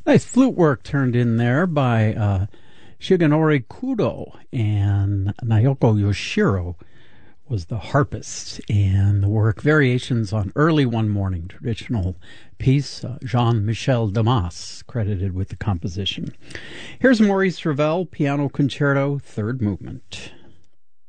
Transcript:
Nice flute work turned in there by Shigenori Kudo, and Naoko Yoshiro was the harpist, and the work Variations on Early One Morning, traditional piece, Jean-Michel Damas credited with the composition. Here's Maurice Ravel, Piano Concerto, third movement.